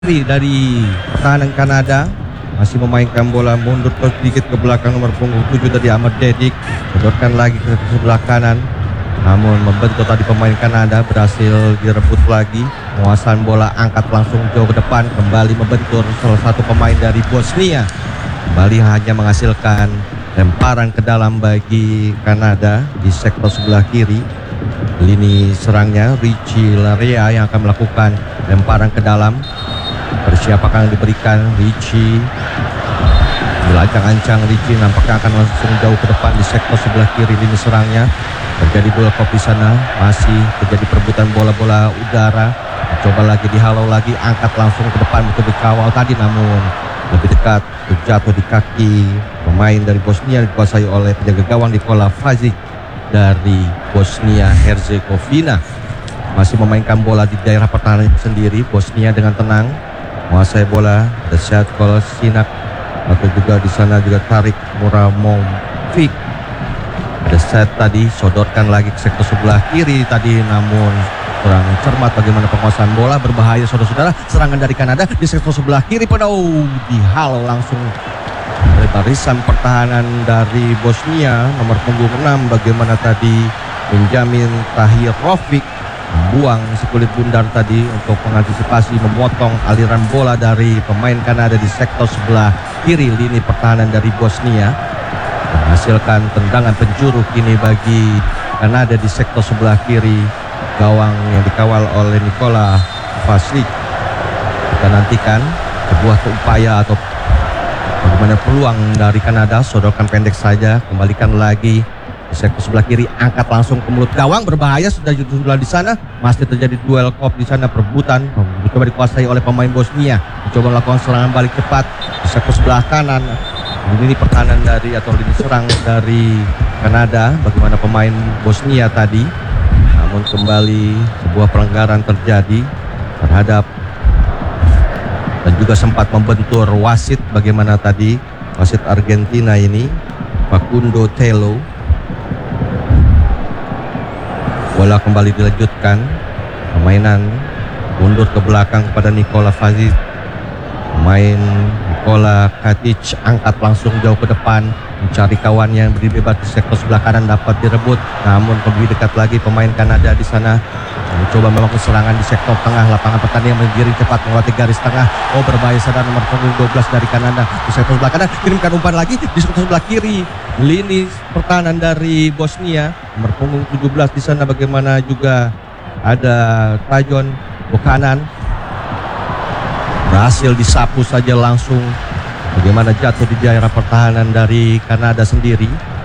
dari pertahanan Kanada masih memainkan bola mundur sedikit ke belakang nomor punggung 7 dari Ahmad Dedik, sedorkan lagi ke sebelah kanan, namun membentuk tadi pemain Kanada berhasil direbut lagi. Penguasaan bola angkat langsung jauh ke depan, kembali membentur salah satu pemain dari Bosnia, kembali hanya menghasilkan lemparan ke dalam bagi Kanada di sektor sebelah kiri. Lini serangnya Richie Larea yang akan melakukan lemparan ke dalam. Persiapan yang diberikan Richie, dilancang-ancang Richie, nampaknya akan langsung jauh ke depan di sektor sebelah kiri lini serangnya. Terjadi bola kop di sana, masih terjadi perebutan bola-bola udara. Coba lagi dihalau lagi, angkat langsung ke depan untuk dikawal tadi, namun lebih dekat terjatuh di kaki pemain dari Bosnia, dikuasai oleh penjaga gawang Nikola Fazic dari Bosnia Herzegovina. Masih memainkan bola di daerah pertahanan sendiri. Bosnia dengan tenang menguasai bola. Desyat Kolosinak, atau juga di sana juga Tarik Muramovic. Ada set tadi, sodorkan lagi ke sektor sebelah kiri tadi, namun kurang cermat bagaimana penguasaan bola. Berbahaya saudara-saudara, serangan dari Kanada di sektor sebelah kiri, dihalau langsung dari barisan pertahanan dari Bosnia nomor punggung 6. Bagaimana tadi Benjamin Tahirovic membuang sekulit bundar tadi untuk mengantisipasi memotong aliran bola dari pemain Kanada di sektor sebelah kiri lini pertahanan dari Bosnia, menghasilkan tendangan penjuru kini bagi Kanada di sektor sebelah kiri gawang yang dikawal oleh Nikola Fazic. Kita nantikan sebuah upaya atau bagaimana peluang dari Kanada. Sodorkan pendek saja, kembalikan lagi di sektor sebelah kiri, angkat langsung ke mulut gawang, berbahaya sudah di sana. Masih terjadi duel kop di sana, perebutan coba dikuasai oleh pemain Bosnia, mencoba melakukan serangan balik cepat di sektor sebelah kanan. Ini pertahanan dari atau lini serang dari Kanada, bagaimana pemain Bosnia tadi, namun kembali sebuah pelanggaran terjadi terhadap dan juga sempat membentur wasit. Bagaimana tadi wasit Argentina ini Facundo Telo. Bola kembali dilanjutkan, permainan mundur ke belakang kepada Nikola Fazic. Pemain Nikola Katic angkat langsung jauh ke depan, mencari kawannya yang berdiri bebas di sektor sebelah kanan, dapat direbut, namun lebih dekat lagi pemain Kanada di sana mencoba melakukan serangan di sektor tengah lapangan pertandingan, menggiring cepat melewati garis tengah. Berbahaya sadar nomor punggung 12 dari Kanada di sektor sebelah kanan, kirimkan umpan lagi di sektor sebelah kiri lini pertahanan dari Bosnia nomor punggung 17 di sana. Bagaimana juga ada Trajon Buchanan, berhasil disapu saja langsung. Bagaimana jatuh di daerah pertahanan dari Kanada sendiri.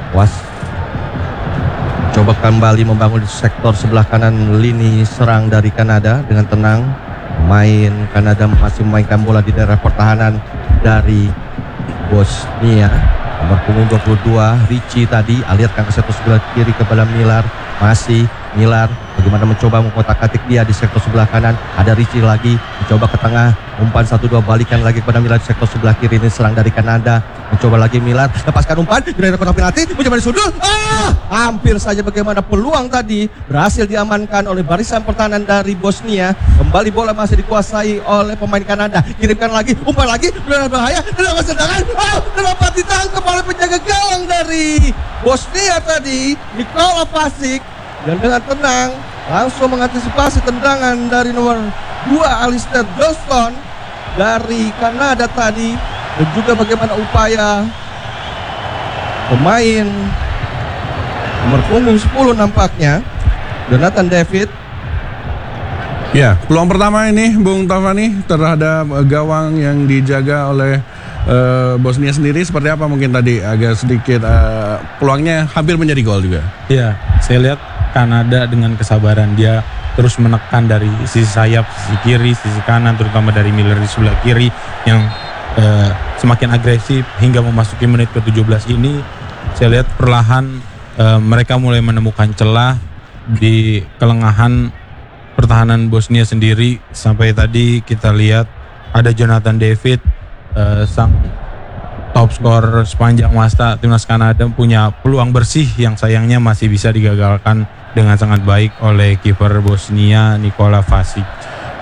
Coba kembali membangun di sektor sebelah kanan lini serang dari Kanada dengan tenang. Pemain Kanada masih memainkan bola di daerah pertahanan dari Bosnia. Nomor punggung 22 Richie tadi alirkan ke sektor sebelah kiri kepada Miller. Masih Miller bagaimana mencoba mengkotak-atik dia di sektor sebelah kanan. Ada Richie lagi mencoba ke tengah, umpan 1-2, balikan lagi kepada Miller di sektor sebelah kiri. Ini serang dari Kanada, mencoba lagi Miller, lepaskan umpan di daerah kotak penalti, mencoba disundul. Hampir saja bagaimana peluang tadi berhasil diamankan oleh barisan pertahanan dari Bosnia. Kembali bola masih dikuasai oleh pemain Kanada, kirimkan lagi, umpan lagi, berbahaya, dalam serangan, dapat ditangkap oleh penjaga gawang dari Bosnia tadi, Nikola Fazic, dan dengan tenang langsung mengantisipasi tendangan dari nomor 2 Alistair Johnston dari Kanada tadi. Dan juga bagaimana upaya pemain nomor punggung 10 nampaknya Jonathan David. Ya, peluang pertama ini Bung Tavani terhadap gawang yang dijaga oleh Bosnia sendiri seperti apa? Mungkin tadi agak sedikit peluangnya hampir menjadi gol juga. Iya, saya lihat Kanada dengan kesabaran dia terus menekan dari sisi sayap, sisi kiri, sisi kanan, terutama dari Miller di sebelah kiri yang semakin agresif hingga memasuki menit ke-17 ini. Saya lihat perlahan mereka mulai menemukan celah di kelengahan pertahanan Bosnia sendiri. Sampai tadi kita lihat ada Jonathan David, sang top skor sepanjang masa timnas Kanada, punya peluang bersih yang sayangnya masih bisa digagalkan dengan sangat baik oleh kiper Bosnia Nikola Fazic.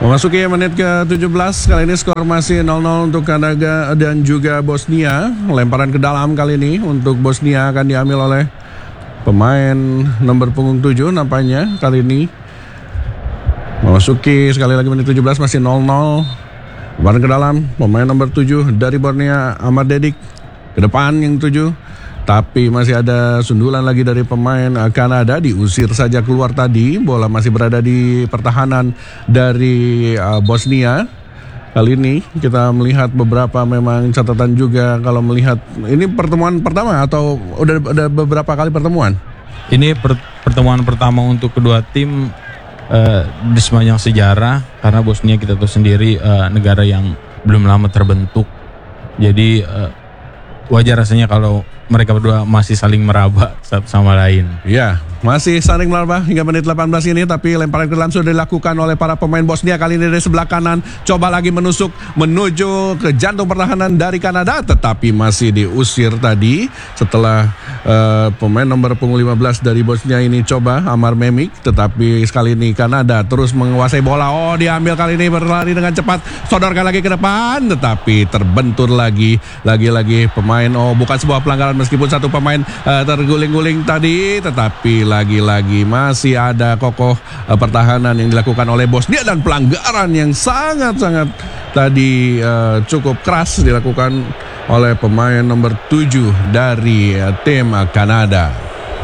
Memasuki menit ke-17, kali ini skor masih 0-0 untuk Kanada dan juga Bosnia. Lemparan ke dalam kali ini untuk Bosnia akan diambil oleh pemain nomor punggung 7 nampaknya kali ini. Memasuki sekali lagi menit 17 masih 0-0. Lemparan ke dalam, pemain nomor 7 dari Borneo Ahmad Dedik ke depan yang 7. Tapi masih ada sundulan lagi dari pemain Kanada, diusir saja keluar tadi. Bola masih berada di pertahanan dari Bosnia. Kali ini kita melihat beberapa memang catatan juga kalau melihat ini pertemuan pertama atau udah ada beberapa kali pertemuan. Ini pertemuan pertama untuk kedua tim di sepanjang sejarah, karena Bosnia kita tahu sendiri negara yang belum lama terbentuk. Jadi wajar rasanya kalau mereka berdua masih saling meraba satu sama lain. Ya, masih saling meraba hingga menit 18 ini, tapi lemparan ke dalam sudah dilakukan oleh para pemain Bosnia kali ini dari sebelah kanan. Coba lagi menusuk menuju ke jantung pertahanan dari Kanada, tetapi masih diusir tadi setelah pemain nomor punggung 15 dari Bosnia ini coba Amar Memik, tetapi sekali ini Kanada terus menguasai bola. Oh, diambil kali ini, berlari dengan cepat, sodorkan lagi ke depan, tetapi terbentur lagi pemain. Oh, bukan sebuah pelanggaran meskipun satu pemain terguling-guling tadi, tetapi lagi-lagi masih ada kokoh pertahanan yang dilakukan oleh Bosnia dan pelanggaran yang sangat-sangat tadi cukup keras dilakukan oleh pemain nomor 7 dari tim Kanada.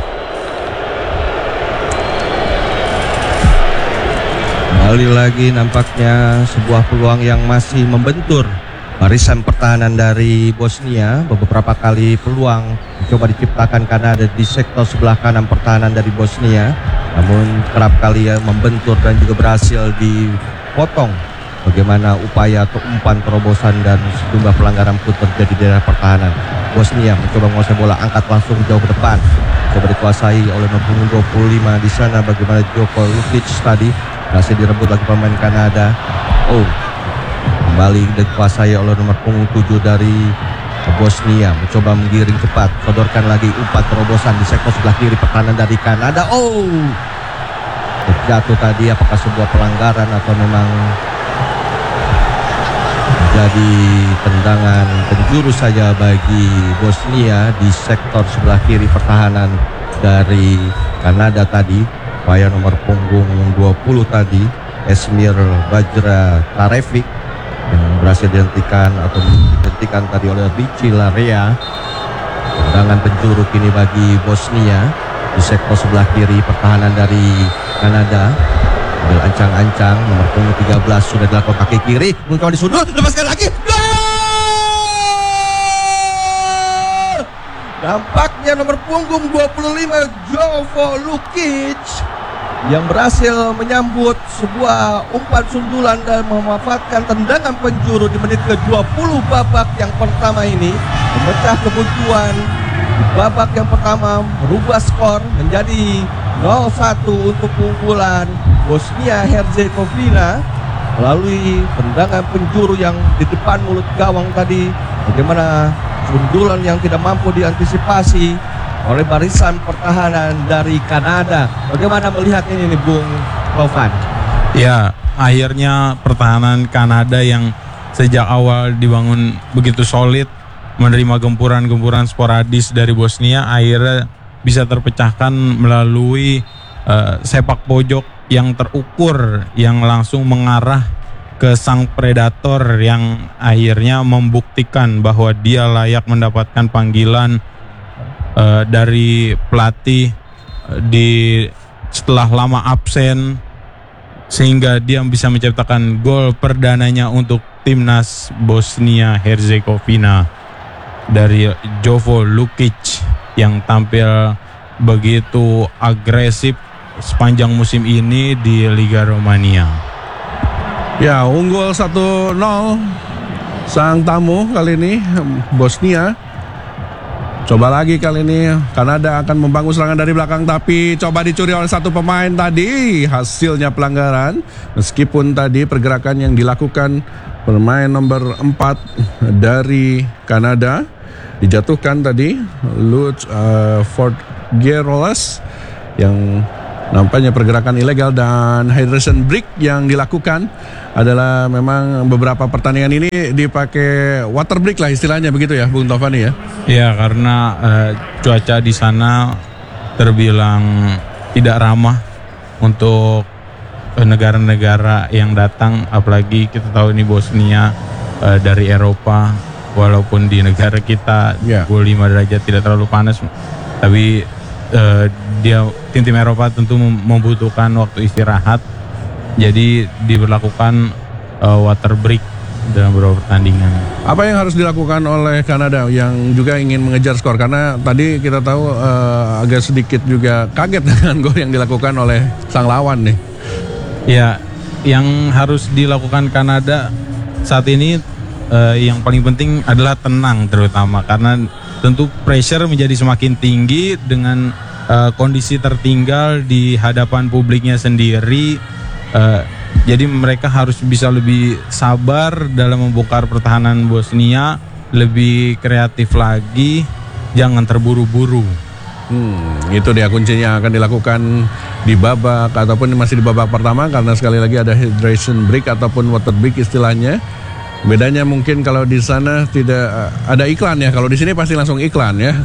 Kembali lagi nampaknya sebuah peluang yang masih membentur barisan pertahanan dari Bosnia. Beberapa kali peluang coba diciptakan Kanada di sektor sebelah kanan pertahanan dari Bosnia, namun kerap kali membentur dan juga berhasil dipotong. Bagaimana upaya atau umpan terobosan dan sejumlah pelanggaran pun terjadi di daerah pertahanan. Bosnia mencoba menguasai bola, angkat langsung jauh ke depan, coba dikuasai oleh nomor 25 di sana. Bagaimana Joko Lukic tadi berhasil direbut lagi pemain Kanada. Oh, kembali dikuasai oleh nomor punggung 7 dari Bosnia, mencoba menggiring cepat, sodorkan lagi umpan terobosan di sektor sebelah kiri pertahanan dari Kanada. Oh, terjatuh tadi. Apakah sebuah pelanggaran atau memang menjadi tendangan penjuru saja bagi Bosnia di sektor sebelah kiri pertahanan dari Kanada tadi. Upaya nomor punggung 20 tadi, Esmir Bajra Tarevic, yang berhasil dihentikan tadi oleh Richie Larea. Tendangan penjuru kini bagi Bosnia di sektor sebelah kiri pertahanan dari Kanada. Ambil ancang-ancang, nomor punggung 13 sudah dilakukan kaki kiri, mencoba disundul, lepaskan lagi. Gol! Nampaknya nomor punggung 25 Jovo Lukic yang berhasil menyambut sebuah umpan sundulan dan memanfaatkan tendangan penjuru di menit ke-20 babak yang pertama ini, memecah kebuntuan di babak yang pertama, merubah skor menjadi 0-1 untuk keunggulan Bosnia Herzegovina melalui tendangan penjuru yang di depan mulut gawang tadi. Bagaimana sundulan yang tidak mampu diantisipasi oleh barisan pertahanan dari Kanada. Bagaimana melihat ini nih Bung Rovan? Ya, akhirnya pertahanan Kanada yang sejak awal dibangun begitu solid, menerima gempuran-gempuran sporadis dari Bosnia, akhirnya bisa terpecahkan melalui sepak pojok yang terukur, yang langsung mengarah ke sang predator, yang akhirnya membuktikan bahwa dia layak mendapatkan panggilan dari pelatih setelah lama absen, sehingga dia bisa menciptakan gol perdananya untuk timnas Bosnia Herzegovina dari Jovo Lukic yang tampil begitu agresif sepanjang musim ini di Liga Romania. Ya, unggul 1-0 sang tamu kali ini Bosnia. Coba lagi kali ini Kanada akan membangun serangan dari belakang, tapi coba dicuri oleh satu pemain tadi. Hasilnya pelanggaran, meskipun tadi pergerakan yang dilakukan pemain nomor 4 dari Kanada dijatuhkan tadi, Lutz Fortgerolas, yang nampaknya pergerakan ilegal dan hydration break yang dilakukan adalah memang beberapa pertandingan ini dipakai water break lah istilahnya begitu ya Bung Tovani ya. Ya, karena cuaca di sana terbilang tidak ramah untuk negara-negara yang datang, apalagi kita tahu ini Bosnia dari Eropa, walaupun di negara kita 25 derajat tidak terlalu panas, tapi dia tim-tim Eropa tentu membutuhkan waktu istirahat, jadi diberlakukan water break dalam beberapa pertandingan. Apa yang harus dilakukan oleh Kanada yang juga ingin mengejar skor? Karena tadi kita tahu agak sedikit juga kaget dengan gol yang dilakukan oleh sang lawan nih. Ya, yang harus dilakukan Kanada saat ini yang paling penting adalah tenang, terutama karena tentu pressure menjadi semakin tinggi dengan kondisi tertinggal di hadapan publiknya sendiri. Jadi mereka harus bisa lebih sabar dalam membongkar pertahanan Bosnia, lebih kreatif lagi, jangan terburu-buru. Itu dia kuncinya akan dilakukan di babak ataupun masih di babak pertama, karena sekali lagi ada hydration break ataupun water break istilahnya. Bedanya mungkin kalau di sana tidak ada iklan ya, kalau di sini pasti langsung iklan ya.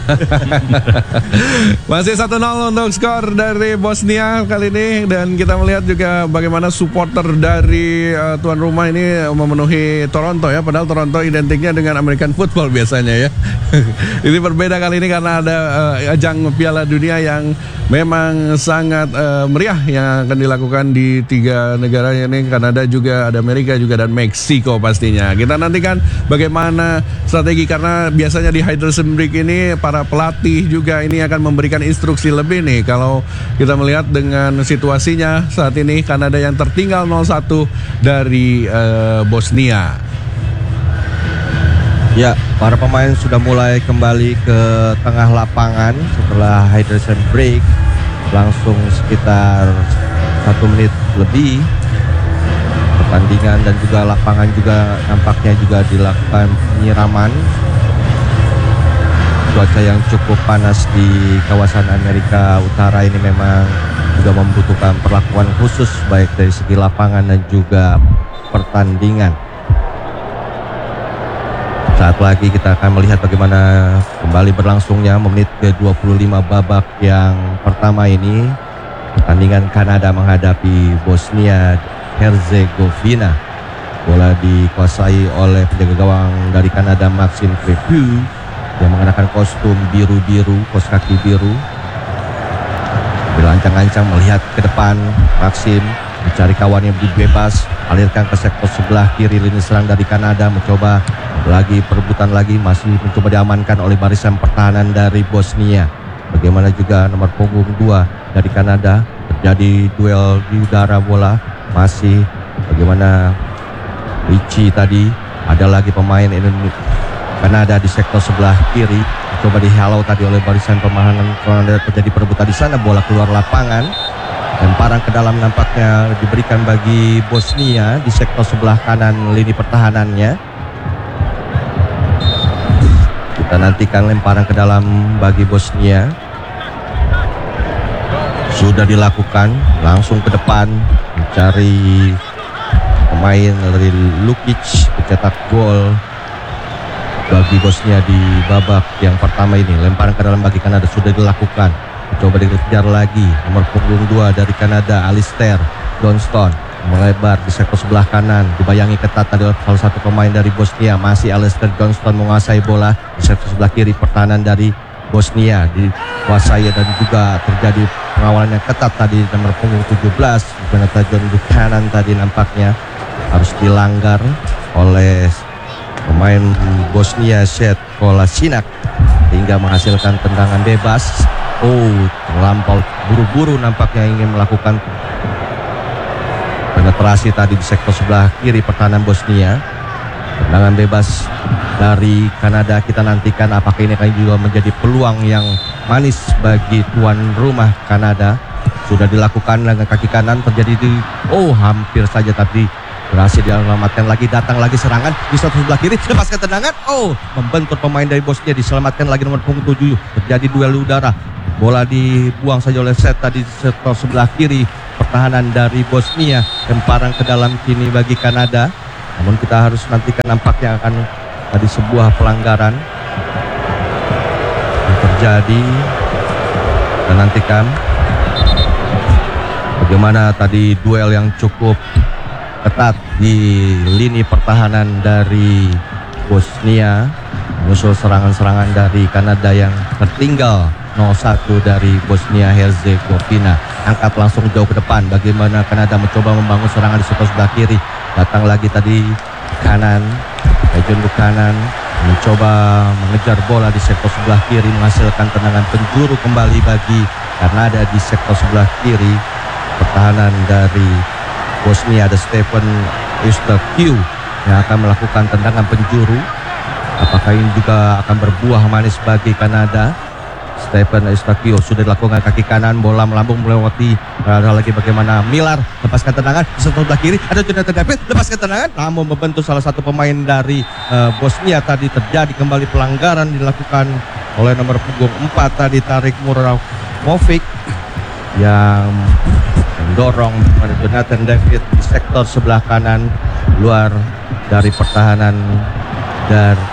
Masih 1-0 untuk skor dari Bosnia kali ini, dan kita melihat juga bagaimana supporter dari tuan rumah ini memenuhi Toronto ya, padahal Toronto identiknya dengan American football biasanya ya. Ini berbeda kali ini karena ada ajang Piala Dunia yang memang sangat meriah yang akan dilakukan di 3 negara ini, Kanada juga, ada Amerika juga, dan Meksiko pastinya. Kita nantikan bagaimana strategi, karena biasanya di hydration break ini para pelatih juga ini akan memberikan instruksi lebih nih. Kalau kita melihat dengan situasinya saat ini, Kanada yang tertinggal 0-1 dari Bosnia. Ya, para pemain sudah mulai kembali ke tengah lapangan setelah hydration break. Langsung sekitar 1 menit lebih pertandingan, dan juga lapangan juga nampaknya juga dilakukan penyiraman. Cuaca yang cukup panas di kawasan Amerika Utara ini memang juga membutuhkan perlakuan khusus baik dari segi lapangan dan juga pertandingan. Saat lagi kita akan melihat bagaimana kembali berlangsungnya menit ke-25 babak yang pertama ini. Pertandingan Kanada menghadapi Bosnia Herzegovina. Bola dikuasai oleh penjaga gawang dari Kanada, Maxime Crepeau, yang mengenakan kostum biru-biru, kaos kaki biru. Berancang-ancang melihat ke depan, Maxime mencari kawan yang bebas, alirkan ke sektor sebelah kiri lini serang dari Kanada, mencoba lagi perebutan lagi, masih mencoba diamankan oleh barisan pertahanan dari Bosnia. Bagaimana juga nomor punggung 2 dari Kanada, terjadi duel di udara bola, masih bagaimana Ricci tadi, ada lagi pemain Indonesia Kanada di sektor sebelah kiri, coba dihalau tadi oleh barisan pertahanan Kanada, terjadi perebutan di sana, bola keluar lapangan, lemparan ke dalam nampaknya diberikan bagi Bosnia di sektor sebelah kanan lini pertahanannya. Kita nantikan lemparan ke dalam bagi Bosnia. Sudah dilakukan, langsung ke depan mencari pemain dari Lukic, pencetak gol bagi Bosnia di babak yang pertama ini. Lemparan ke dalam bagi Kanada sudah dilakukan, coba dikejar lagi nomor punggung 2 dari Kanada, Alistair Johnston, melebar di sektor sebelah kanan, dibayangi ketat tadi oleh salah satu pemain dari Bosnia. Masih Alistair Johnston menguasai bola di sektor sebelah kiri pertahanan dari Bosnia, dikuasai dan juga terjadi pengawalan yang ketat tadi nomor punggung 17 Jonathan John Buchanan tadi nampaknya harus dilanggar oleh pemain Bosnia Seth Kolasinac hingga menghasilkan tendangan bebas. Terlampau buru-buru nampaknya ingin melakukan penetrasi tadi di sektor sebelah kiri pertahanan Bosnia. Tendangan bebas dari Kanada, kita nantikan apakah ini akan juga menjadi peluang yang manis bagi tuan rumah Kanada. Sudah dilakukan dengan kaki kanan, terjadi di hampir saja tapi berhasil diselamatkan lagi. Datang lagi serangan di sebelah kiri, lepaskan tendangan, membentur pemain dari Bosnia, diselamatkan lagi nomor punggung 7. Terjadi duel udara, Bola dibuang saja oleh Seta di sektor sebelah kiri. Pertahanan dari Bosnia, lemparan ke dalam kini bagi Kanada. Namun kita harus nantikan, nampaknya akan ada sebuah pelanggaran yang terjadi. Dan nantikan bagaimana tadi duel yang cukup ketat di lini pertahanan dari Bosnia menyusul serangan-serangan dari Kanada yang tertinggal 0-1 dari Bosnia Herzegovina. Angkat langsung jauh ke depan. Bagaimana Kanada mencoba membangun serangan di sektor sebelah kiri. Datang lagi tadi kanan. John Buchanan mencoba mengejar bola di sektor sebelah kiri, menghasilkan tendangan penjuru kembali bagi Kanada di sektor sebelah kiri. Pertahanan dari Bosnia ada Stefan Eustachiou yang akan melakukan tendangan penjuru. Apakah ini juga akan berbuah manis bagi Kanada? Stefan Eustachiou sudah dilakukan kaki kanan, bola melambung melewati. Ada lagi bagaimana Millar lepaskan tendangan di sebelah kiri, ada Jonathan David lepaskan tendangan, namun membentuk salah satu pemain dari Bosnia. Tadi terjadi kembali pelanggaran dilakukan oleh nomor punggung 4 tadi, Tarik Muramovic, yang mendorong pada Jonathan David di sektor sebelah kanan luar dari pertahanan dari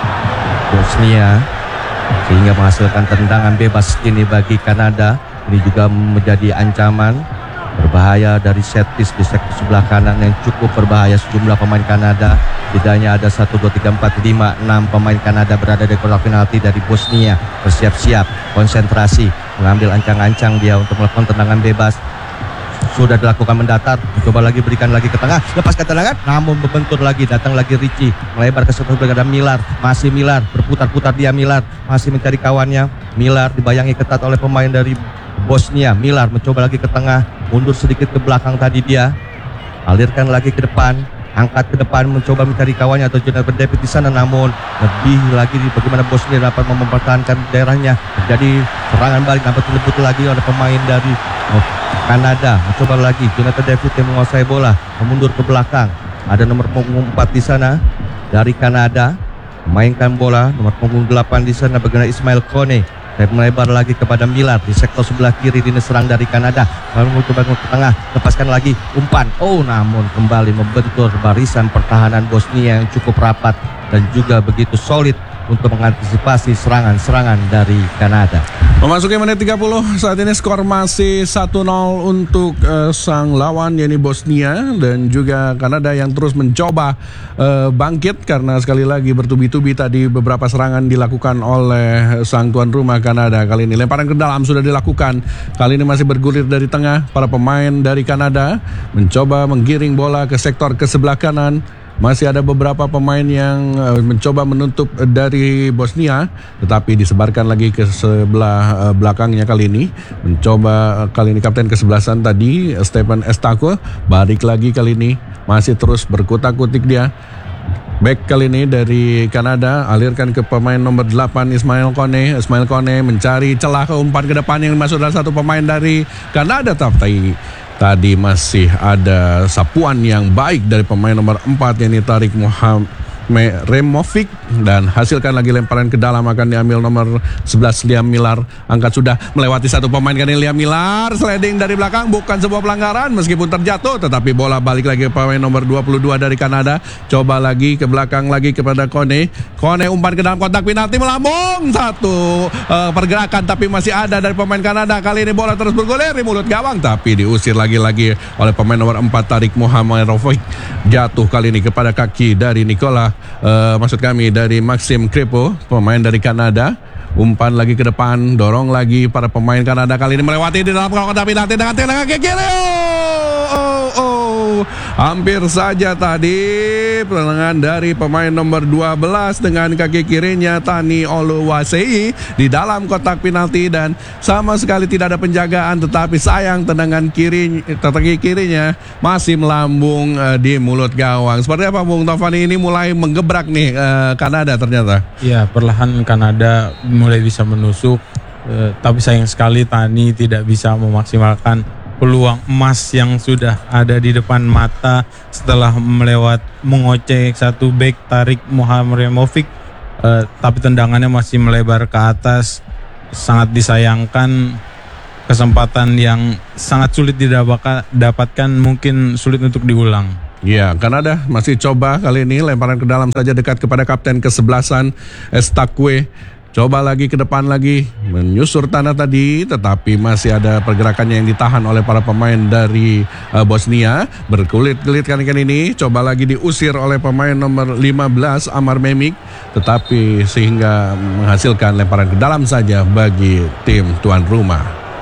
Bosnia, sehingga menghasilkan tendangan bebas ini bagi Kanada. Ini juga menjadi ancaman berbahaya dari set piece di sektor sebelah kanan yang cukup berbahaya. Sejumlah pemain Kanada, tidaknya ada 1, 2, 3, 4, 5, 6 pemain Kanada berada di kotak penalti dari Bosnia. Bersiap-siap, konsentrasi, mengambil ancang-ancang dia untuk melakukan tendangan bebas. Sudah dilakukan mendatar, coba lagi berikan lagi ke tengah, lepaskan tendangan, namun membentur lagi. Datang lagi Ricci, melebar ke sektor sebelah Millar, masih Millar, berputar-putar dia Millar, masih mencari kawannya. Millar dibayangi ketat oleh pemain dari Bosnia. Millar mencoba lagi ke tengah, mundur sedikit ke belakang tadi dia, alirkan lagi ke depan, angkat ke depan, mencoba mencari kawannya atau Jonathan David di sana. Namun lebih lagi bagaimana Bosnia dapat mempertahankan daerahnya. Terjadi serangan balik, dapat dilebut lagi oleh pemain dari Kanada. Mencoba lagi Jonathan David yang menguasai bola, memundur ke belakang. Ada nomor punggung 4 di sana dari Kanada, memainkan bola. Nomor punggung 8 di sana bagaimana Ismail Kone, dan melebar lagi kepada Millar di sektor sebelah kiri. Lini serang dari Kanada, lalu mencoba ke tengah, lepaskan lagi umpan. Namun kembali membentur barisan pertahanan Bosnia yang cukup rapat dan juga begitu solid untuk mengantisipasi serangan-serangan dari Kanada. Memasuki menit 30, saat ini skor masih 1-0 untuk sang lawan, yakni Bosnia, dan juga Kanada yang terus mencoba bangkit karena sekali lagi bertubi-tubi tadi beberapa serangan dilakukan oleh sang tuan rumah Kanada. Kali ini lemparan ke dalam sudah dilakukan, kali ini masih bergulir dari tengah. Para pemain dari Kanada mencoba menggiring bola ke sektor ke sebelah kanan. Masih ada beberapa pemain yang mencoba menutup dari Bosnia, tetapi disebarkan lagi ke sebelah belakangnya kali ini. Mencoba kali ini kapten kesebelasan tadi, Stefan Eustachiou, balik lagi kali ini, masih terus berkutak-kutik dia. Back kali ini dari Kanada, alirkan ke pemain nomor 8 Ismail Kone. Ismail Kone mencari celah ke umpan ke depan yang masuk dalam satu pemain dari Kanada, tapi tadi masih ada sapuan yang baik dari pemain nomor 4 yakni Tarik Muramovic, dan hasilkan lagi lemparan ke dalam, akan diambil nomor 11 Liam Millar. Angkat sudah melewati satu pemain kan, Liam Millar sliding dari belakang, bukan sebuah pelanggaran meskipun terjatuh, tetapi bola balik lagi ke pemain nomor 22 dari Kanada. Coba lagi ke belakang lagi kepada Kone umpan ke dalam kotak penalti, melambung satu pergerakan, tapi masih ada dari pemain Kanada. Kali ini bola terus bergulir di mulut gawang, tapi diusir lagi-lagi oleh pemain nomor 4 Tarik Muramovic. Jatuh kali ini kepada kaki dari dari Maxim Crepeau, pemain dari Kanada. Umpan lagi ke depan, dorong lagi para pemain Kanada, kali ini melewati di dalam kotak penalti dengan tendangan ke kiri. Hampir saja tadi pertengahan dari pemain nomor 12 dengan kaki kirinya Tani Oluwaseyi di dalam kotak penalti, dan sama sekali tidak ada penjagaan, tetapi sayang tendangan kaki kirinya masih melambung di mulut gawang. Seperti apa Bung Tovani, ini mulai menggebrak nih Kanada ternyata. Ya, perlahan Kanada mulai bisa menusuk, tapi sayang sekali Tani tidak bisa memaksimalkan peluang emas yang sudah ada di depan mata setelah mengocek satu bek Tarik Muramovic, tapi tendangannya masih melebar ke atas. sangat disayangkan, kesempatan yang sangat sulit didapatkan, mungkin sulit untuk diulang. Ya, Kanada masih coba kali ini lemparan ke dalam saja dekat kepada kapten kesebelasan Estakwe. Coba lagi ke depan lagi, menyusur tanah tadi, tetapi masih ada pergerakannya yang ditahan oleh para pemain dari Bosnia. Berkulit-kulit kali ini, coba lagi diusir oleh pemain nomor 15 Amar Memik, tetapi sehingga menghasilkan lemparan ke dalam saja bagi tim tuan rumah.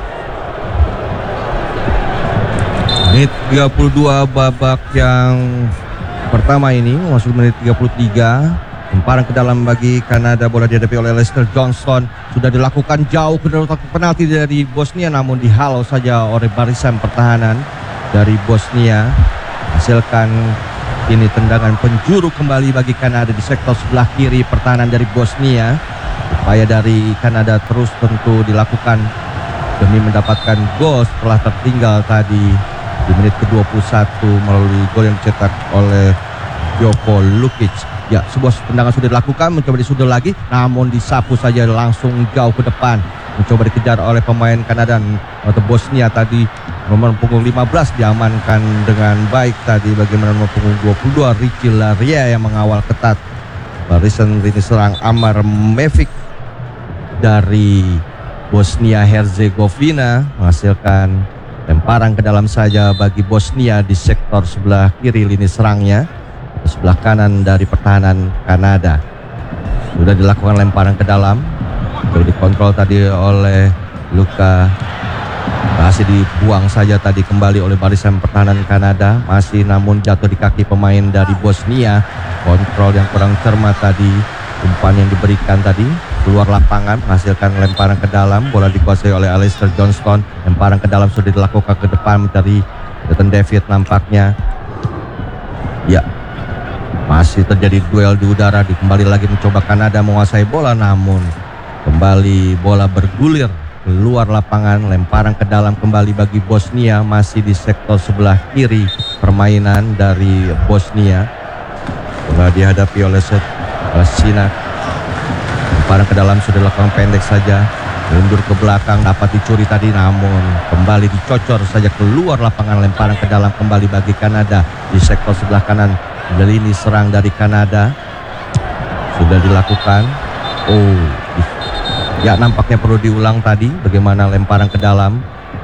Menit 32 babak yang pertama ini, masuk menit 33. Lemparan ke dalam bagi Kanada, bola dihadapi oleh Lester Johnson. Sudah dilakukan jauh ke dalam kotak penalti dari Bosnia, namun dihalau saja oleh barisan pertahanan dari Bosnia. Hasilkan ini tendangan penjuru kembali bagi Kanada di sektor sebelah kiri pertahanan dari Bosnia. Upaya dari Kanada terus tentu dilakukan demi mendapatkan gol setelah tertinggal tadi di menit ke-21 melalui gol yang dicetak oleh Joko Lukic. Ya, sebuah tendangan sudah dilakukan, mencoba disundul lagi, namun disapu saja langsung jauh ke depan. Mencoba dikejar oleh pemain Kanada atau Bosnia tadi. Nomor punggung 15 diamankan dengan baik tadi. Bagaimana nomor punggung 22 Ricky Laria yang mengawal ketat. Barisan lini serang Amar Memik dari Bosnia Herzegovina menghasilkan lemparan ke dalam saja bagi Bosnia di sektor sebelah kiri lini serangnya. Sebelah kanan dari pertahanan Kanada. Sudah dilakukan lemparan ke dalam, sudah dikontrol tadi oleh Luka. Masih dibuang saja tadi kembali oleh barisan pertahanan Kanada. Masih namun jatuh di kaki pemain dari Bosnia. Kontrol yang kurang cermat tadi. Umpan yang diberikan tadi keluar lapangan, menghasilkan lemparan ke dalam. Bola dikuasai oleh Alistair Johnston. Lemparan ke dalam sudah dilakukan ke depan dari Jonathan David nampaknya. Ya, masih terjadi duel di udara. Kembali lagi mencoba Kanada menguasai bola, namun kembali bola bergulir keluar lapangan. Lemparan ke dalam kembali bagi Bosnia, masih di sektor sebelah kiri permainan dari Bosnia. Bola dihadapi oleh Sinak. Lemparan ke dalam sudah dilakukan pendek saja, mundur ke belakang, dapat dicuri tadi, namun kembali dicocor saja keluar lapangan. Lemparan ke dalam kembali bagi Kanada di sektor sebelah kanan. Lini serang dari Kanada sudah dilakukan. Ya, nampaknya perlu diulang tadi bagaimana lemparan ke dalam.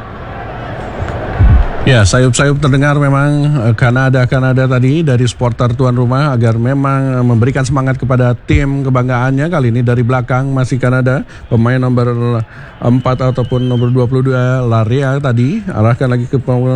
Ya, sayup-sayup terdengar memang Kanada tadi dari supporter tuan rumah agar memang memberikan semangat kepada tim kebanggaannya. Kali ini dari belakang masih Kanada, pemain nomor 4 ataupun nomor 22 Laria tadi arahkan lagi ke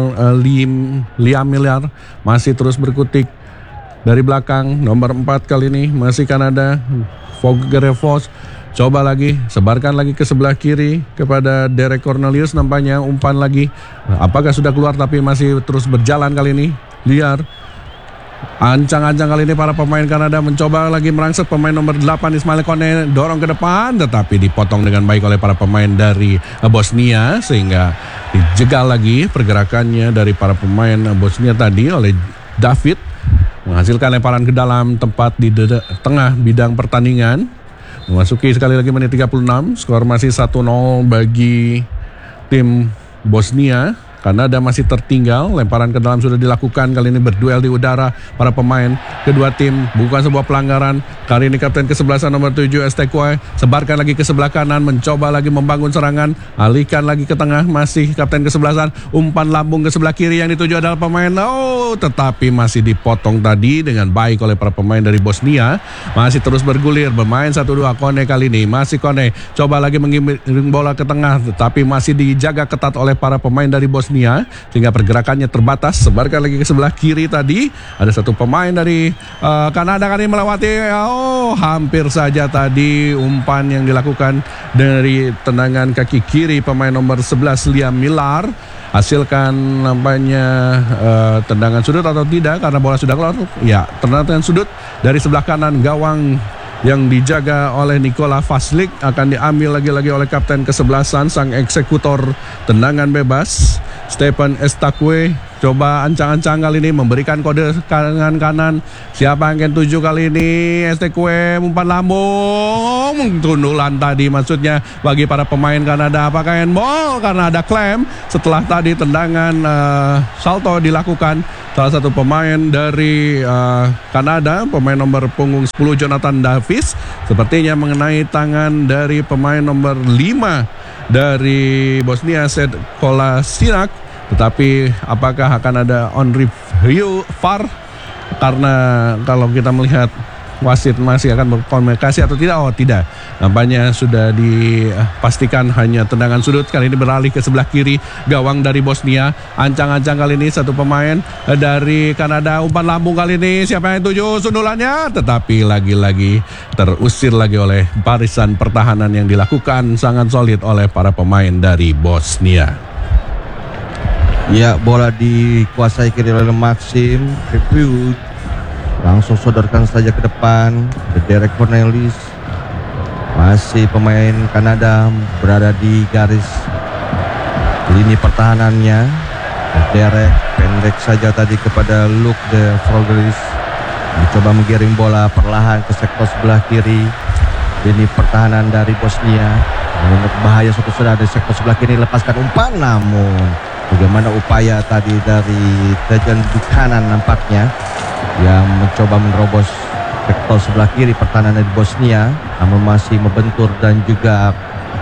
Liam Miller, masih terus berkutik dari belakang. Nomor 4 kali ini masih Kanada, Fogerevos. Coba lagi, sebarkan lagi ke sebelah kiri kepada Derek Cornelius, nampaknya umpan lagi. Apakah sudah keluar, tapi masih terus berjalan kali ini. Liar. Ancang-ancang kali ini para pemain Kanada mencoba lagi merangsek pemain nomor 8 Ismail Kone, dorong ke depan, tetapi dipotong dengan baik oleh para pemain dari Bosnia, sehingga dijegal lagi pergerakannya dari para pemain Bosnia tadi oleh David, menghasilkan lemparan ke dalam tempat di tengah bidang pertandingan. Memasuki sekali lagi menit 36, skor masih 1-0 bagi tim Bosnia. Kanada masih tertinggal, lemparan ke dalam sudah dilakukan, kali ini berduel di udara para pemain kedua tim, bukan sebuah pelanggaran. Kali ini kapten kesebelasan nomor 7 Estekwe, sebarkan lagi ke sebelah kanan, mencoba lagi membangun serangan, alihkan lagi ke tengah, masih kapten kesebelasan, umpan lambung ke sebelah kiri yang dituju adalah pemain, tetapi masih dipotong tadi dengan baik oleh para pemain dari Bosnia. Masih terus bergulir, bermain 1-2, Kone kali ini, masih Kone, coba lagi mengirim bola ke tengah, tetapi masih dijaga ketat oleh para pemain dari Bosnia, sehingga pergerakannya terbatas. Sebarkan lagi ke sebelah kiri tadi, ada satu pemain dari Kanada kali ini melewati, hampir saja tadi umpan yang dilakukan dari tendangan kaki kiri pemain nomor 11 Liam Miller. Hasilkan nampaknya tendangan sudut atau tidak, karena bola sudah keluar. Ya, tendangan sudut dari sebelah kanan gawang yang dijaga oleh Nikola Vaslik, akan diambil lagi-lagi oleh kapten kesebelasan sang eksekutor tendangan bebas. Stephen Estakwe. Coba ancang-ancang kali ini memberikan kode kanan. Siapa yang akan tuju kali ini? Estakwe umpan lambung. Tundulan tadi maksudnya bagi para pemain Kanada. Apakah handball? Karena ada klaim setelah tadi tendangan salto dilakukan salah satu pemain dari Kanada, pemain nomor punggung 10 Jonathan Davis, sepertinya mengenai tangan dari pemain nomor 5 dari Bosnia Sed Kolasinac. Tetapi apakah akan ada on review VAR? Karena kalau kita melihat wasit masih akan berkomunikasi atau tidak? Oh tidak, nampaknya sudah dipastikan hanya tendangan sudut. Kali ini beralih ke sebelah kiri gawang dari Bosnia. Ancang-ancang kali ini satu pemain dari Kanada. Umpan lambung kali ini, siapa yang tuju sundulannya? Tetapi lagi-lagi terusir lagi oleh barisan pertahanan yang dilakukan sangat solid oleh para pemain dari Bosnia. Ya, bola dikuasai kiri oleh Maxim. Review langsung sodorkan saja ke depan ke Derek Cornelis. Masih pemain Kanada berada di garis lini pertahanannya. Derek pendek saja tadi kepada Luke de Frogelis. Mencoba menggiring bola perlahan ke sektor sebelah kiri lini pertahanan dari Bosnia. Menurut bahaya suatu saat dari sektor sebelah kiri, lepaskan umpan, namun bagaimana upaya tadi dari Tejan Buchanan nampaknya yang mencoba menerobos sektor sebelah kiri pertahanan dari Bosnia, namun masih membentur dan juga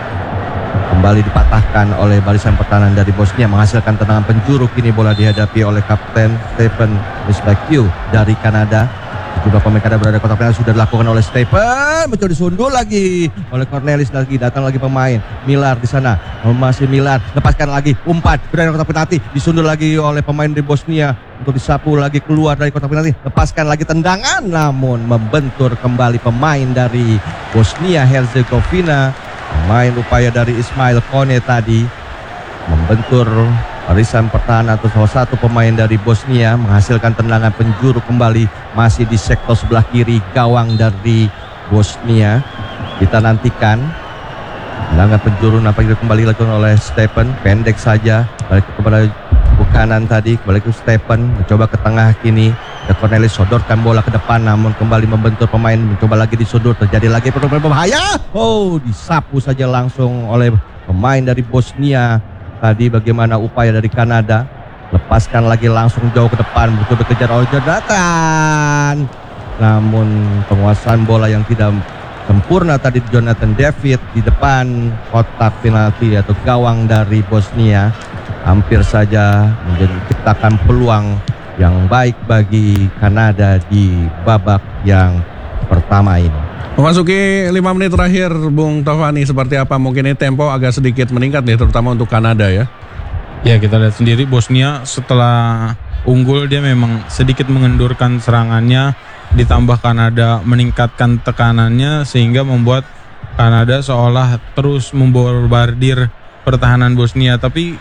kembali dipatahkan oleh barisan pertahanan dari Bosnia, menghasilkan tendangan penjuru. Kini bola dihadapi oleh Kapten Stephen Misbakyu dari Kanada. Juga pemain Kanada berada di kotak penalti, sudah dilakukan oleh Stephen, mencoba disundul lagi oleh Cornelis. Datang lagi pemain Miller di sana, masih Miller, lepaskan lagi umpan berada di kotak penalti, disundul lagi oleh pemain di Bosnia untuk disapu lagi keluar dari kotak penalti, lepaskan lagi tendangan, namun membentur kembali pemain dari Bosnia Herzegovina. Pemain upaya dari Ismail Kone tadi membentur barisan pertahanan atau salah satu pemain dari Bosnia, menghasilkan tendangan penjuru kembali masih di sektor sebelah kiri gawang dari Bosnia. Kita nantikan tendangan penjuru nampaknya kembali dilakukan oleh Stephen, pendek saja balik kepada Buchanan tadi, kembali ke Stephen, mencoba ke tengah kini ke Cornelis, sodorkan bola ke depan namun kembali membentur pemain, mencoba lagi disodor, terjadi lagi perlawanan berbahaya. Oh, disapu saja langsung oleh pemain dari Bosnia. Tadi bagaimana upaya dari Kanada, lepaskan lagi langsung jauh ke depan, betul dikejar oleh Jonathan, namun penguasaan bola yang tidak sempurna tadi Jonathan David di depan kotak penalti atau gawang dari Bosnia, hampir saja menciptakan peluang yang baik bagi Kanada di babak yang pertama ini. Memasuki 5 menit terakhir, Bung Tovani, seperti apa? Mungkin ini tempo agak sedikit meningkat nih, terutama untuk Kanada ya. Ya, kita lihat sendiri Bosnia setelah unggul dia memang sedikit mengendurkan serangannya, ditambah Kanada meningkatkan tekanannya sehingga membuat Kanada seolah terus membombardir pertahanan Bosnia. Tapi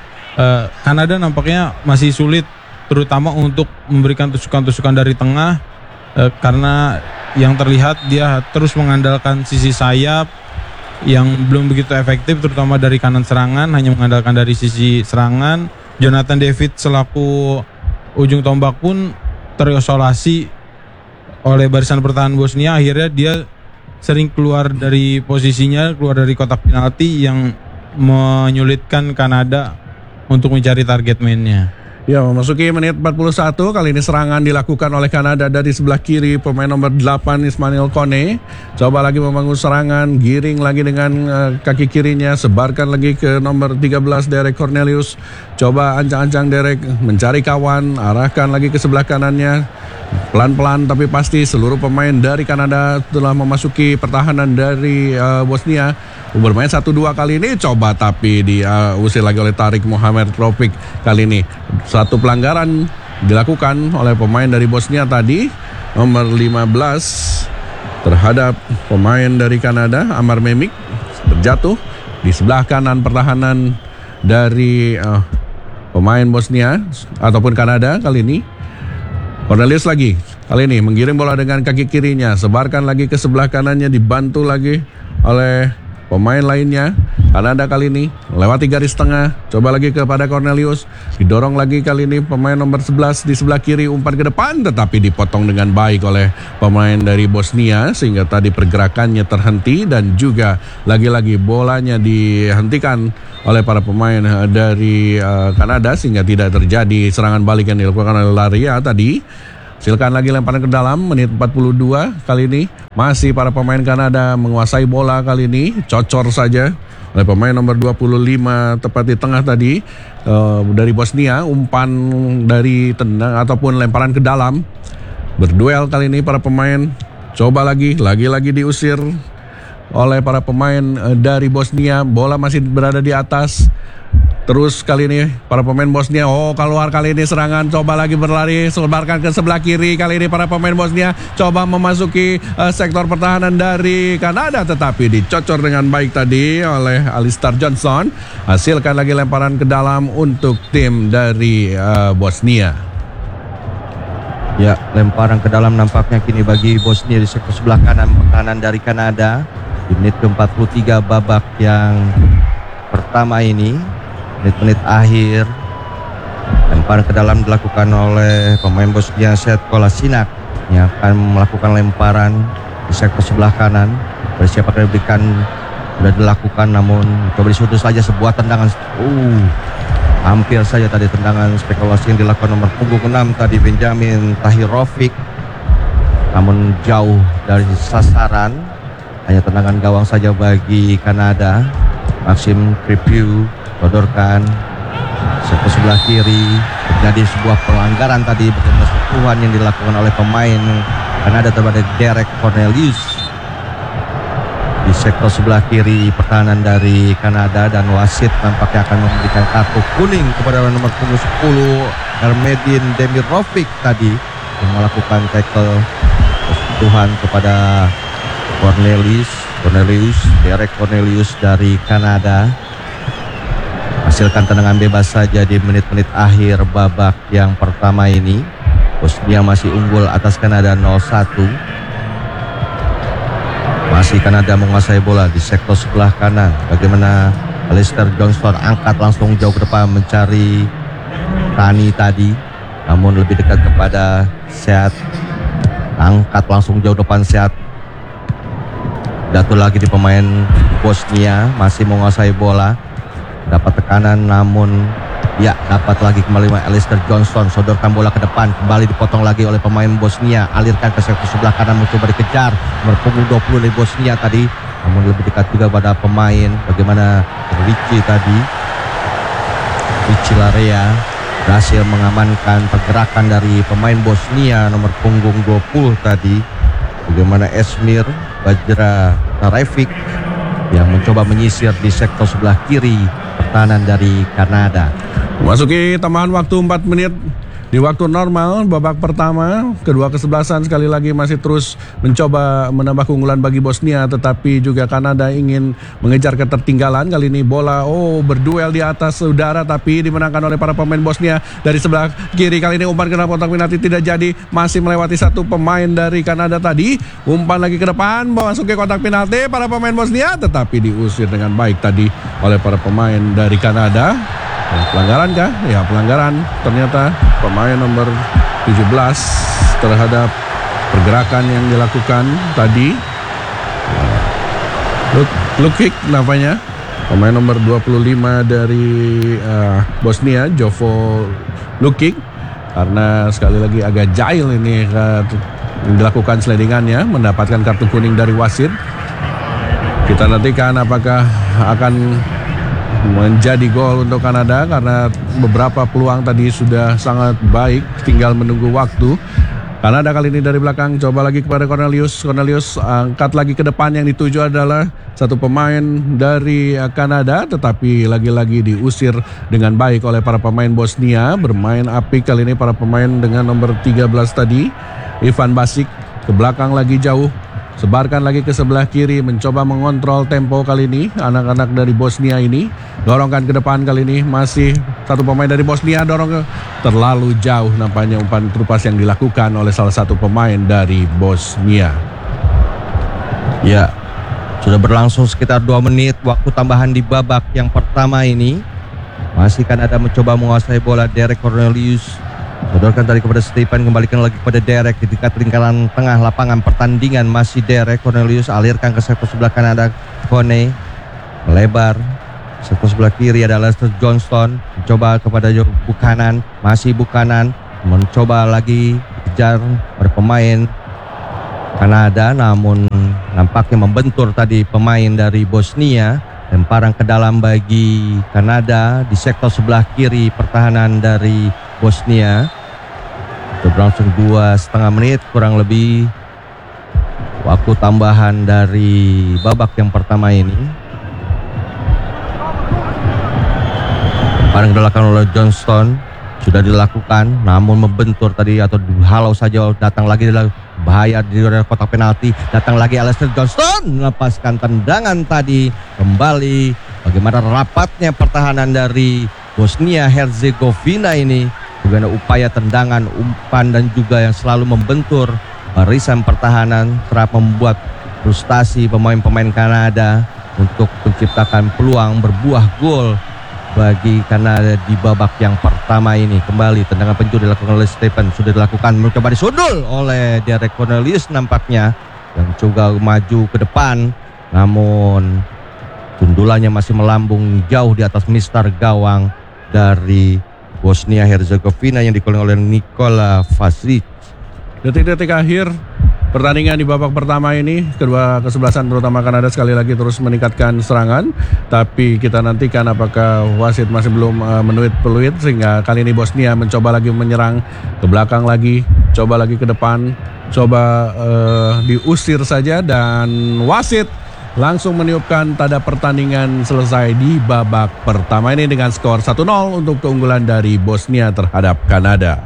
Kanada nampaknya masih sulit, terutama untuk memberikan tusukan-tusukan dari tengah, karena yang terlihat dia terus mengandalkan sisi sayap yang belum begitu efektif, terutama dari kanan serangan, hanya mengandalkan dari sisi serangan. Jonathan David selaku ujung tombak pun terisolasi oleh barisan pertahanan Bosnia. Akhirnya dia sering keluar dari posisinya, keluar dari kotak penalti yang menyulitkan Kanada untuk mencari target man-nya. Ya, memasuki menit 41, kali ini serangan dilakukan oleh Kanada dari sebelah kiri, pemain nomor 8 Ismail Kone. Coba lagi membangun serangan, giring lagi dengan kaki kirinya, sebarkan lagi ke nomor 13 Derek Cornelius. Coba ancang-ancang Derek mencari kawan, arahkan lagi ke sebelah kanannya. Pelan-pelan tapi pasti seluruh pemain dari Kanada telah memasuki pertahanan dari Bosnia. Bermain 1-2 kali ini, coba tapi diusir lagi oleh Tarik Mohamed Tropik. Kali ini satu pelanggaran dilakukan oleh pemain dari Bosnia tadi, nomor 15 terhadap pemain dari Kanada, Amar Memik, terjatuh di sebelah kanan pertahanan dari pemain Bosnia ataupun Kanada kali ini. Cornelius lagi kali ini menggiring bola dengan kaki kirinya, sebarkan lagi ke sebelah kanannya, dibantu lagi oleh pemain lainnya. Kanada kali ini lewati garis tengah, coba lagi kepada Cornelius, didorong lagi kali ini pemain nomor 11 di sebelah kiri, umpan ke depan tetapi dipotong dengan baik oleh pemain dari Bosnia sehingga tadi pergerakannya terhenti dan juga lagi-lagi bolanya dihentikan oleh para pemain dari Kanada sehingga tidak terjadi serangan balik yang dilakukan oleh Laria tadi. Silakan lagi lemparan ke dalam, menit 42 kali ini masih para pemain Kanada menguasai bola kali ini, cocor saja oleh pemain nomor 25 tepat di tengah tadi dari Bosnia, umpan dari tendang ataupun lemparan ke dalam. Berduel kali ini para pemain, coba lagi-lagi diusir oleh para pemain dari Bosnia, bola masih berada di atas. Terus kali ini para pemain Bosnia, keluar kali ini serangan, coba lagi berlari, selebarkan ke sebelah kiri. Kali ini para pemain Bosnia coba memasuki sektor pertahanan dari Kanada, tetapi dicocor dengan baik tadi oleh Alistair Johnson. Hasilkan lagi lemparan ke dalam untuk tim dari Bosnia. Ya, lemparan ke dalam nampaknya kini bagi Bosnia di sektor sebelah kanan pertahanan dari Kanada. Di menit ke-43 babak yang pertama ini, menit-menit akhir, lemparan ke dalam dilakukan oleh pemain Bosnia Sead Kolasinac yang akan melakukan lemparan di sektor sebelah kanan. Bersiap akan diberikan, sudah dilakukan namun coba disudut saja sebuah tendangan. Hampir saja tadi tendangan spekulasi yang dilakukan nomor punggung 6 tadi Benjamin Tahirovic, namun jauh dari sasaran. Hanya tendangan gawang saja bagi Kanada. Maxim Crepeau sodorkan sektor sebelah kiri, terjadi sebuah pelanggaran tadi bagaimana sentuhan yang dilakukan oleh pemain Kanada terhadap Derek Cornelius di sektor sebelah kiri pertahanan dari Kanada, dan wasit nampaknya akan memberikan kartu kuning kepada nomor punggung 10 Ermedin Demirovic tadi yang melakukan tackle sentuhan kepada Derek Cornelius dari Kanada. Hasilkan tendangan bebas saja di menit-menit akhir babak yang pertama ini. Bosnia masih unggul atas Kanada 0-1. Masih Kanada menguasai bola di sektor sebelah kanan. Bagaimana Alistair Johnson angkat langsung jauh ke depan mencari Tani tadi, namun lebih dekat kepada Sead. Angkat langsung jauh depan Sead. Jatuh lagi di pemain Bosnia, masih menguasai bola, dapat tekanan namun ya dapat lagi kembali Alistair Johnson, sodorkan bola ke depan, kembali dipotong lagi oleh pemain Bosnia, alirkan ke sektor sebelah kanan, mencoba dikejar nomor punggung 20 dari Bosnia tadi, namun lebih dekat juga pada pemain bagaimana Richie Larea berhasil mengamankan pergerakan dari pemain Bosnia nomor punggung 20 tadi. Bagaimana Esmir Bajra Tarevic yang mencoba menyisir di sektor sebelah kiri pertahanan dari Kanada. Memasuki tambahan waktu 4 menit di waktu normal babak pertama, kedua kesebelasan sekali lagi masih terus mencoba menambah keunggulan bagi Bosnia, tetapi juga Kanada ingin mengejar ketertinggalan. Kali ini bola berduel di atas udara tapi dimenangkan oleh para pemain Bosnia dari sebelah kiri. Kali ini umpan ke dalam kotak penalti tidak jadi, masih melewati satu pemain dari Kanada tadi. Umpan lagi ke depan, masuk ke kotak penalti para pemain Bosnia, tetapi diusir dengan baik tadi oleh para pemain dari Kanada. Pelanggaran kah? Ya, pelanggaran. Ternyata pemain nomor 17 terhadap pergerakan yang dilakukan tadi. Lukic namanya. Pemain nomor 25 dari Bosnia, Jovo Lukic. Karena sekali lagi agak jahil ini dilakukan slidingannya, mendapatkan kartu kuning dari wasit. Kita nantikan apakah akan menjadi gol untuk Kanada karena beberapa peluang tadi sudah sangat baik, tinggal menunggu waktu. Kanada kali ini dari belakang, coba lagi kepada Cornelius angkat lagi ke depan, yang dituju adalah satu pemain dari Kanada, tetapi lagi-lagi diusir dengan baik oleh para pemain Bosnia. Bermain apik kali ini para pemain dengan nomor 13 tadi, Ivan Basic ke belakang lagi jauh. Sebarkan lagi ke sebelah kiri, mencoba mengontrol tempo kali ini anak-anak dari Bosnia ini. Dorongkan ke depan kali ini, masih satu pemain dari Bosnia dorong terlalu jauh nampaknya umpan terupas yang dilakukan oleh salah satu pemain dari Bosnia. Ya, Sudah berlangsung sekitar 2 menit waktu tambahan di babak yang pertama ini. Masih Kanada mencoba menguasai bola. Derek Cornelius sodorkan tadi kepada Stephen, kembalikan lagi kepada Derek di dekat lingkaran tengah lapangan pertandingan. Masih Derek Cornelius, alirkan ke sektor sebelah Kanada. Kone melebar sektor sebelah kiri, ada Lester Johnston mencoba kepada Buchanan. Masih Buchanan mencoba lagi kejar oleh pemain Kanada, namun nampaknya membentur tadi pemain dari Bosnia. Lemparan ke dalam bagi Kanada di sektor sebelah kiri pertahanan dari Bosnia. Sudah berlangsung 2,5 menit kurang lebih waktu tambahan dari babak yang pertama ini. Lemparan dilakukan oleh Johnston sudah dilakukan, namun membentur tadi atau halau saja. Datang lagi bahaya di luar kotak penalti. Datang lagi Alistair Johnston melepaskan tendangan tadi. Kembali bagaimana rapatnya pertahanan dari Bosnia Herzegovina ini. Bagaimana upaya tendangan, umpan dan juga yang selalu membentur barisan pertahanan kerap membuat frustasi pemain-pemain Kanada untuk menciptakan peluang berbuah gol bagi Kanada di babak yang pertama ini. Kembali tendangan penjuru dilakukan oleh Stephen, sudah dilakukan, mencoba disundul oleh Derek Cornelius nampaknya, yang juga maju ke depan, namun sundulannya masih melambung jauh di atas mistar gawang dari Bosnia Herzegovina yang dikelola oleh Nikola Vasic. Detik-detik akhir pertandingan di babak pertama ini, kedua kesebelasan terutama Kanada sekali lagi terus meningkatkan serangan, tapi kita nantikan apakah wasit masih belum menuit peluit, sehingga kali ini Bosnia mencoba lagi menyerang ke belakang lagi, coba lagi ke depan, coba diusir saja, dan wasit langsung meniupkan tanda pertandingan selesai di babak pertama ini dengan skor 1-0 untuk keunggulan dari Bosnia terhadap Kanada.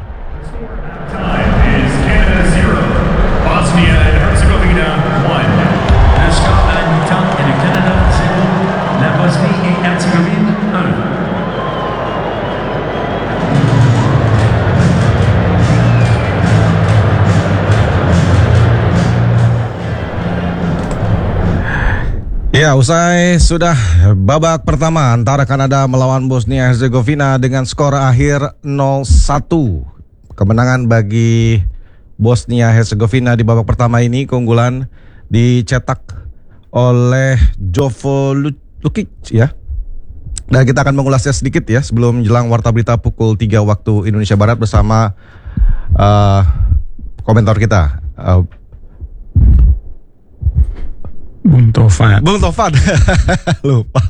Ya, usai sudah babak pertama antara Kanada melawan Bosnia Herzegovina dengan skor akhir 0-1. Kemenangan bagi Bosnia Herzegovina di babak pertama ini, keunggulan dicetak oleh Jovo Lukic ya. Dan kita akan mengulasnya sedikit ya sebelum jelang warta berita pukul 3 waktu Indonesia Barat bersama komentar kita. Bung Tovan. Lupa.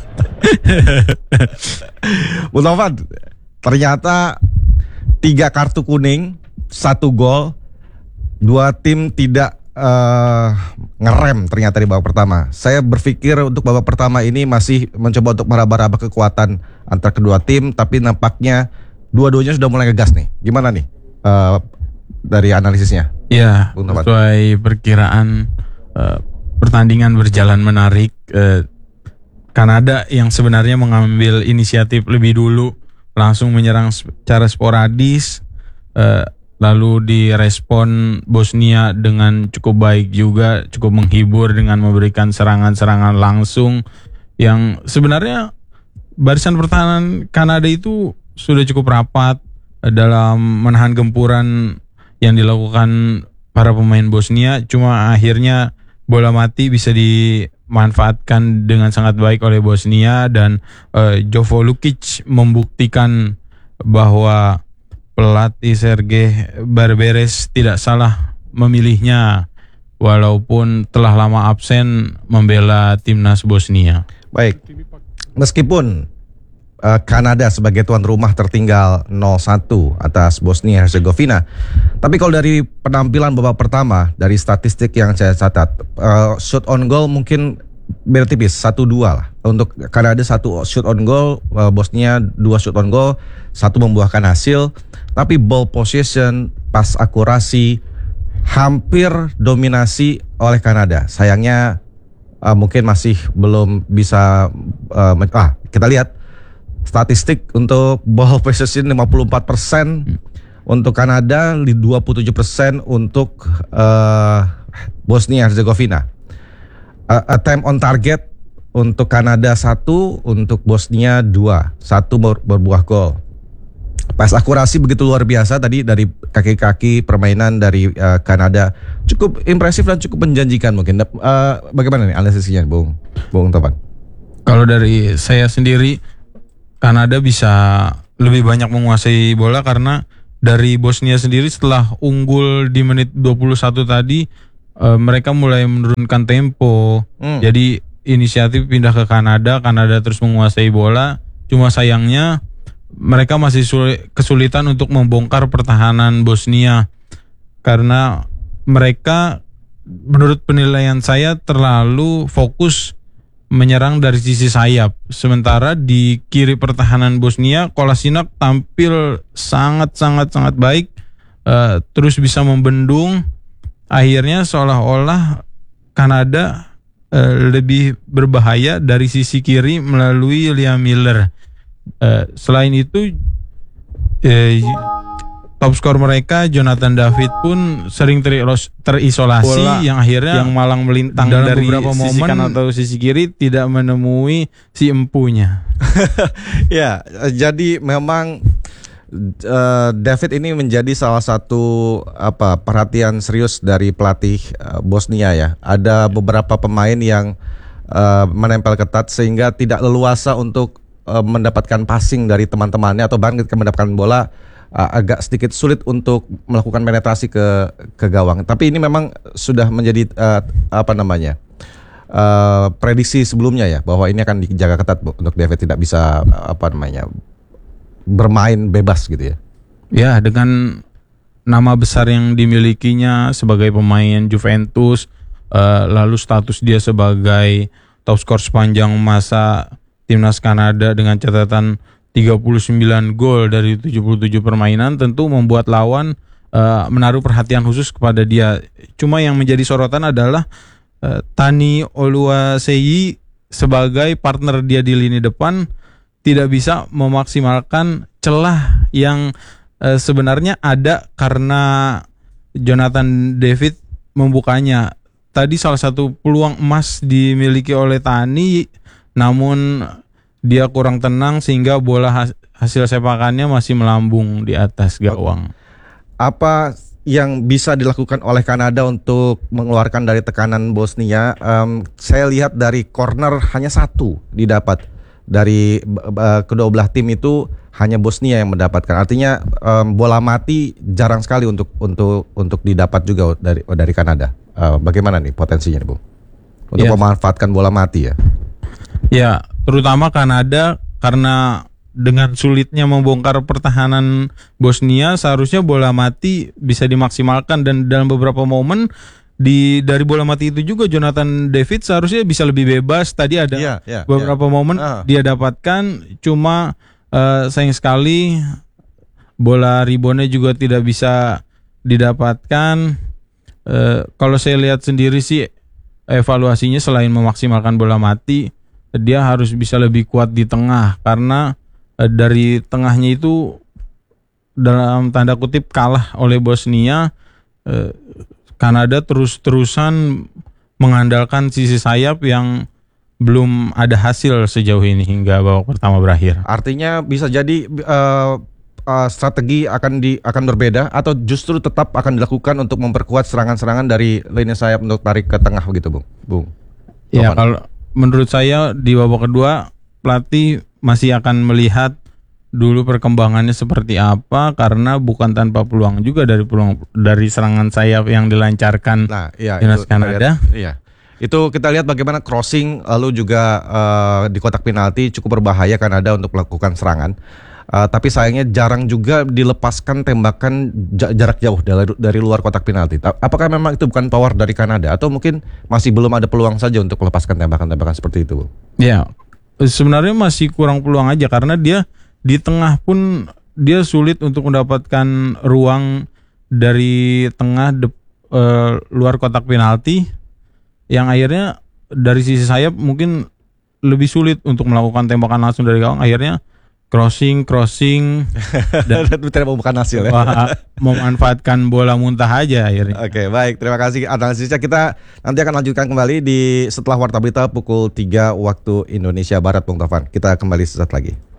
Bung Tovan, ternyata 3 kartu kuning, 1 gol, 2 tim tidak ngerem ternyata di babak pertama. Saya berpikir untuk babak pertama ini masih mencoba untuk meraba-raba kekuatan antar kedua tim, tapi nampaknya dua-duanya sudah mulai ngegas nih. Gimana nih dari analisisnya? Ya, sesuai perkiraan pertandingan berjalan menarik. Kanada yang sebenarnya mengambil inisiatif lebih dulu, langsung menyerang secara sporadis, lalu direspon Bosnia dengan cukup baik juga, cukup menghibur dengan memberikan serangan-serangan langsung yang sebenarnya barisan pertahanan Kanada itu sudah cukup rapat dalam menahan gempuran yang dilakukan para pemain Bosnia. Cuma akhirnya bola mati bisa dimanfaatkan dengan sangat baik oleh Bosnia, dan Jovo Lukic membuktikan bahwa pelatih Sergej Barberes tidak salah memilihnya walaupun telah lama absen membela timnas Bosnia. Baik, meskipun Kanada sebagai tuan rumah tertinggal 0-1 atas Bosnia Herzegovina, tapi kalau dari penampilan babak pertama, dari statistik yang saya catat, shoot on goal mungkin beda tipis, 1-2 lah. Untuk Kanada 1 shoot on goal, Bosnia 2 shoot on goal, 1 membuahkan hasil. Tapi ball possession, pas akurasi hampir dominasi oleh Kanada. Sayangnya mungkin masih belum bisa kita lihat statistik untuk ball possession 54% untuk Kanada, 27% untuk Bosnia Herzegovina. attempt on target untuk Kanada 1, untuk Bosnia 2, 1 berbuah gol. Pas akurasi begitu luar biasa tadi dari kaki-kaki permainan dari Kanada, cukup impresif dan cukup menjanjikan mungkin. Bagaimana nih analisisnya, Bung Topan? Kalau dari saya sendiri, Kanada bisa lebih banyak menguasai bola karena dari Bosnia sendiri setelah unggul di menit 21 tadi, mereka mulai menurunkan tempo. Jadi inisiatif pindah ke Kanada terus menguasai bola. Cuma sayangnya mereka masih kesulitan untuk membongkar pertahanan Bosnia karena mereka menurut penilaian saya terlalu fokus menyerang dari sisi sayap. Sementara di kiri pertahanan Bosnia, Kolasinac tampil sangat baik, terus bisa membendung. Akhirnya seolah-olah Kanada lebih berbahaya dari sisi kiri melalui Liam Miller. Selain itu, top skor mereka Jonathan David pun sering terisolasi bola yang akhirnya yang malang melintang dari beberapa sisi kanan atau sisi kiri tidak menemui si empunya. Ya, jadi memang David ini menjadi salah satu perhatian serius dari pelatih Bosnia ya. Ada beberapa pemain yang menempel ketat sehingga tidak leluasa untuk mendapatkan passing dari teman-temannya atau bahkan ketika mendapatkan bola agak sedikit sulit untuk melakukan penetrasi ke gawang. Tapi ini memang sudah menjadi prediksi sebelumnya ya, bahwa ini akan dijaga ketat untuk David tidak bisa bermain bebas gitu ya. Ya, dengan nama besar yang dimilikinya sebagai pemain Juventus, lalu status dia sebagai top skor sepanjang masa Timnas Kanada dengan catatan 39 gol dari 77 permainan, tentu membuat lawan menaruh perhatian khusus kepada dia. Cuma yang menjadi sorotan adalah Tani Oluwaseyi sebagai partner dia di lini depan tidak bisa memaksimalkan celah yang sebenarnya ada karena Jonathan David membukanya. Tadi salah satu peluang emas dimiliki oleh Tani, namun dia kurang tenang sehingga bola hasil sepakannya masih melambung di atas gawang. Apa yang bisa dilakukan oleh Kanada untuk mengeluarkan dari tekanan Bosnia? Saya lihat dari corner hanya 1 didapat. Dari kedua belah tim itu hanya Bosnia yang mendapatkan. Artinya bola mati jarang sekali untuk didapat juga dari Kanada. Bagaimana nih potensinya, Bu? Untuk memanfaatkan bola mati ya. Ya, terutama Kanada karena dengan sulitnya membongkar pertahanan Bosnia, seharusnya bola mati bisa dimaksimalkan, dan dalam beberapa momen dari bola mati itu juga Jonathan David seharusnya bisa lebih bebas. Tadi ada beberapa momen dia dapatkan, cuma sayang sekali bola reboundnya juga tidak bisa didapatkan. Kalau saya lihat sendiri sih evaluasinya selain memaksimalkan bola mati, dia harus bisa lebih kuat di tengah karena dari tengahnya itu dalam tanda kutip kalah oleh Bosnia. Kanada terus-terusan mengandalkan sisi sayap yang belum ada hasil sejauh ini hingga babak pertama berakhir. Artinya bisa jadi strategi akan berbeda atau justru tetap akan dilakukan untuk memperkuat serangan-serangan dari lini sayap untuk tarik ke tengah begitu, Bung? Ya, kalau menurut saya di babak kedua pelatih masih akan melihat dulu perkembangannya seperti apa, karena bukan tanpa peluang juga dari serangan sayap yang dilancarkan Timnas Kanada. Itu kita lihat bagaimana crossing lalu juga di kotak penalti cukup berbahaya Kanada untuk melakukan serangan. Tapi sayangnya jarang juga dilepaskan tembakan jarak jauh dari luar kotak penalti. Apakah memang itu bukan power dari Kanada atau mungkin masih belum ada peluang saja untuk melepaskan tembakan-tembakan seperti itu, Bu? Ya, sebenarnya masih kurang peluang aja karena dia di tengah pun dia sulit untuk mendapatkan ruang dari tengah luar kotak penalti, yang akhirnya dari sisi sayap mungkin lebih sulit untuk melakukan tembakan langsung dari gawang. Akhirnya crossing dan Tidak membuahkan hasil ya. memanfaatkan bola muntah aja akhirnya. Oke, baik. Terima kasih analisisnya. Kita nanti akan lanjutkan kembali setelah Warta Berita pukul 3 waktu Indonesia Barat, Bung Taufan. Kita kembali sesaat lagi.